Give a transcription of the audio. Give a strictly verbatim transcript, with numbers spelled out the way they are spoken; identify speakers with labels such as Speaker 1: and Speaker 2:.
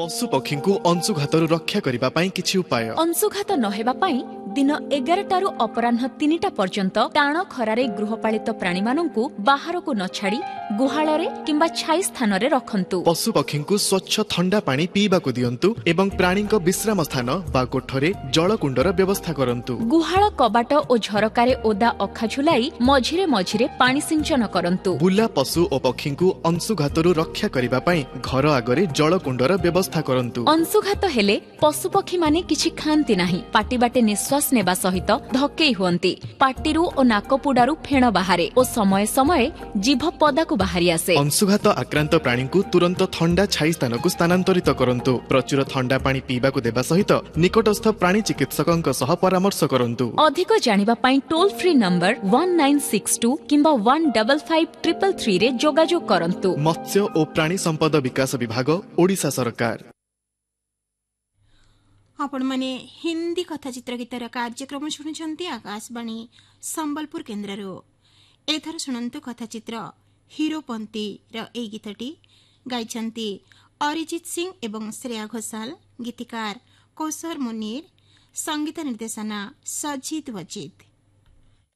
Speaker 1: पशु पक्षी को अंशुघातरू रक्षा करिबा पई किछि उपाय।
Speaker 2: अंशुघात नहेबा पई दिन एगारटारू अपराह्न तीनिटा पर्यंत टाण खरारे गृहपालित प्राणी मानंकु बाहर को न छाड़ी गुहाଳରେ किंबा छाई स्थान रे रखंतु।
Speaker 1: पशु पक्षी को स्वच्छ ठंडा पानी पीबा को दियंतु एवं प्राणी को विश्राम स्थान बा कोठरे जलकुंडर व्यवस्था करंतु।
Speaker 2: गुहाळ कबाट ओ झरकारे ओदा अखा झुलाई मझिरे मझिरे पानी सिंचन करंतु।
Speaker 1: बुला पशु और पक्षी को अंशुघातरू रक्षा करिबा पई घर आगरे जलकुंडर व्यवस्था करंतु।
Speaker 2: अंशुघात हेले पशुपक्षी माने किछि खांती नाही, पाटी बाटे निश्वास नेबा सहित धक्केई हुअंती। पाटीरू ओ नाकपुडारू फेण बाहारे ओ समय समय जीभ पदाकू बाहरी आसे।
Speaker 1: अंशुघात आक्रांत प्राणी को तुरंत ठंडा छाई स्थान को स्थानांतरित करंतु। प्रचुर ठंडा पानी पीबा को देबा सहित निकटस्थ प्राणी चिकित्सकंक सह परामर्श करंतु।
Speaker 2: अधिक जानिबा पई toll free number one nine six to किंबा one five five three three three रे जोगाजोग करंतु।
Speaker 1: मत्स्य और प्राणी संपद विकास विभाग ओडिशा सरकार।
Speaker 3: आपण माने हिंदी कथाचित्र गीतर कार्यक्रम शुणुछंती आकाशवाणी संबलपुर केन्द्ररो। एथर शुणंतु कथाचित्र हीरोपंती र ए गीतटी गाइछंती अरिजित सिंह एवं श्रेया घोषाल, गीतिकार कौसर मुनीर, संगीत निर्देशना सजिद वजीद।